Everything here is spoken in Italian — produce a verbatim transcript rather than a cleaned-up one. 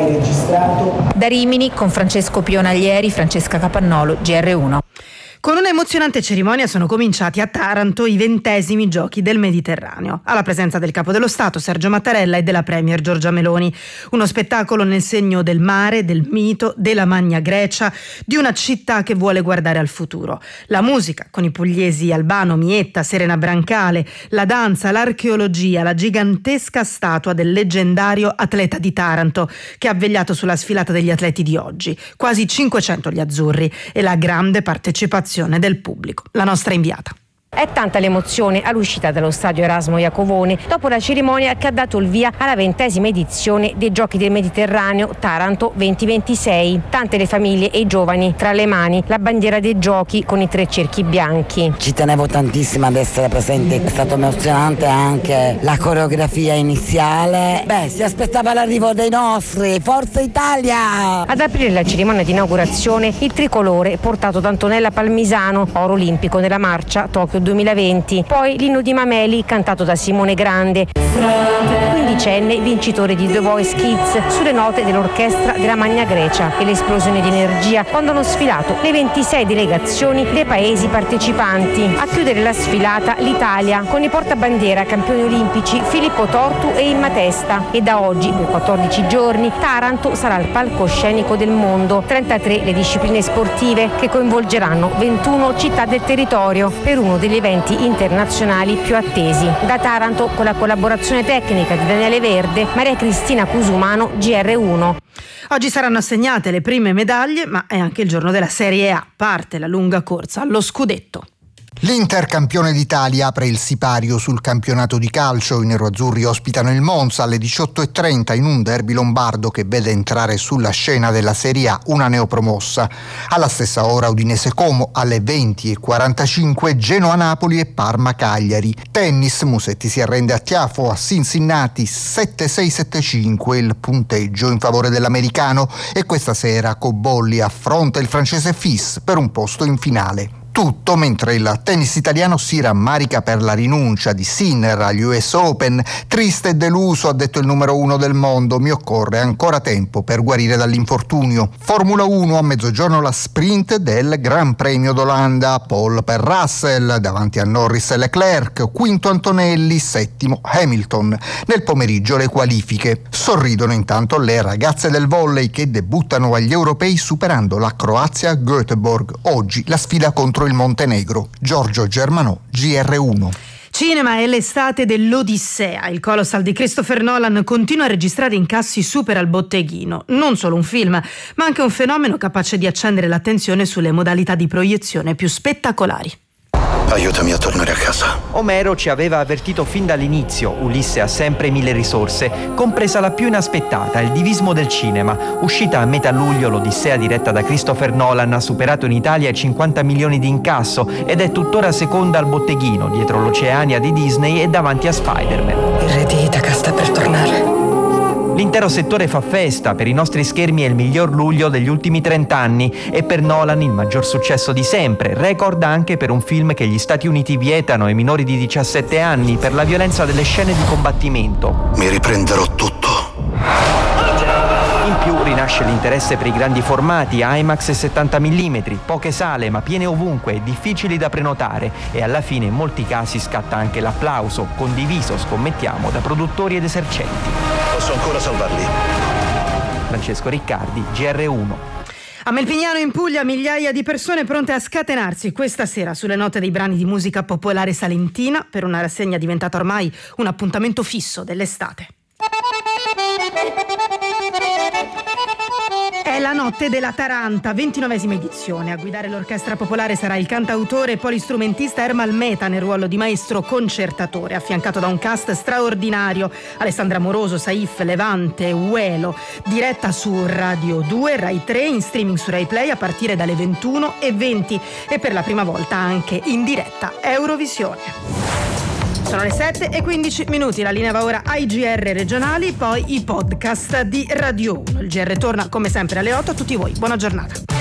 hai registrato. Da Rimini con Francesco Pionaglieri, Francesca Capannolo, G R uno. Con una emozionante cerimonia sono cominciati a Taranto i ventesimi Giochi del Mediterraneo, alla presenza del Capo dello Stato Sergio Mattarella e della Premier Giorgia Meloni. Uno spettacolo nel segno del mare, del mito, della Magna Grecia, di una città che vuole guardare al futuro. La musica, con i pugliesi Albano, Mietta, Serena Brancale, la danza, l'archeologia, la gigantesca statua del leggendario atleta di Taranto, che ha vegliato sulla sfilata degli atleti di oggi. Quasi cinquecento gli azzurri e la grande partecipazione del pubblico. La nostra inviata. È tanta l'emozione all'uscita dallo stadio Erasmo Iacovone dopo la cerimonia che ha dato il via alla ventesima edizione dei Giochi del Mediterraneo Taranto duemilaventisei. Tante le famiglie e i giovani, tra le mani la bandiera dei Giochi con i tre cerchi bianchi. Ci tenevo tantissimo ad essere presente, è stato emozionante anche la coreografia iniziale. Beh, si aspettava l'arrivo dei nostri, Forza Italia! Ad aprire la cerimonia di inaugurazione il tricolore portato da Antonella Palmisano, oro olimpico nella marcia Tokyo duemilaventi, poi l'inno di Mameli cantato da Simone Grande, quindicenne vincitore di The Voice Kids, sulle note dell'orchestra della Magna Grecia, e l'esplosione di energia quando hanno sfilato le ventisei delegazioni dei paesi partecipanti. A chiudere la sfilata l'Italia con i portabandiera campioni olimpici Filippo Tortu e Imma Testa, e da oggi per quattordici giorni Taranto sarà il palcoscenico del mondo. trentatré le discipline sportive che coinvolgeranno ventuno città del territorio per uno degli eventi internazionali più attesi. Da Taranto, con la collaborazione tecnica di Daniele Verde, Maria Cristina Cusumano, G R uno. Oggi saranno assegnate le prime medaglie, ma è anche il giorno della Serie A. Parte la lunga corsa allo scudetto. L'Inter, campione d'Italia, apre il sipario sul campionato di calcio. I neroazzurri ospitano il Monza alle diciotto e trenta in un derby lombardo che vede entrare sulla scena della Serie A una neopromossa. Alla stessa ora Udinese Como, alle venti e quarantacinque Genoa-Napoli e Parma-Cagliari. Tennis, Musetti si arrende a Tiafo a Cincinnati, sette sei sette cinque il punteggio in favore dell'americano, e questa sera Cobolli affronta il francese Fils per un posto in finale. Tutto mentre il tennis italiano si rammarica per la rinuncia di Sinner agli U S Open. Triste e deluso, ha detto il numero uno del mondo, mi occorre ancora tempo per guarire dall'infortunio. Formula uno, a mezzogiorno la sprint del Gran Premio d'Olanda. Pole per Russell, davanti a Norris e Leclerc, quinto Antonelli, settimo Hamilton. Nel pomeriggio le qualifiche. Sorridono intanto le ragazze del volley che debuttano agli europei superando la Croazia a Göteborg. Oggi la sfida contro il Montenegro. Giorgio Germanò, G R uno. Cinema è l'estate dell'Odissea. Il Colossal di Christopher Nolan continua a registrare incassi super al botteghino. Non solo un film, ma anche un fenomeno capace di accendere l'attenzione sulle modalità di proiezione più spettacolari. Aiutami a tornare a casa. Omero ci aveva avvertito fin dall'inizio: Ulisse ha sempre mille risorse, compresa la più inaspettata, il divismo del cinema. Uscita a metà luglio, l'Odissea diretta da Christopher Nolan ha superato in Italia i cinquanta milioni di incasso ed è tuttora seconda al botteghino, dietro l'Oceania di Disney e davanti a Spider-Man. Il re di Itaca sta per tornare. L'intero settore fa festa, per i nostri schermi è il miglior luglio degli ultimi trent'anni e per Nolan il maggior successo di sempre, record anche per un film che gli Stati Uniti vietano ai minori di diciassette anni per la violenza delle scene di combattimento. Mi riprenderò tutto. In più rinasce l'interesse per i grandi formati, IMAX e settanta millimetri, poche sale ma piene ovunque, difficili da prenotare, e alla fine in molti casi scatta anche l'applauso, condiviso, scommettiamo, da produttori ed esercenti. Posso ancora salvarli. Francesco Riccardi, G R uno. A Melpignano in Puglia migliaia di persone pronte a scatenarsi questa sera sulle note dei brani di musica popolare salentina per una rassegna diventata ormai un appuntamento fisso dell'estate. È la notte della Taranta, ventinovesima edizione. A guidare l'orchestra popolare sarà il cantautore e polistrumentista Ermal Meta nel ruolo di maestro concertatore, affiancato da un cast straordinario: Alessandra Moroso, Saif, Levante, Uelo. Diretta su Radio due, Rai tre, in streaming su Rai Play a partire dalle ventuno e venti e per la prima volta anche in diretta Eurovisione. Sono le sette e quindici minuti, la linea va ora ai G R regionali, poi i podcast di Radio uno. Il G R torna come sempre alle otto a tutti voi. Buona giornata.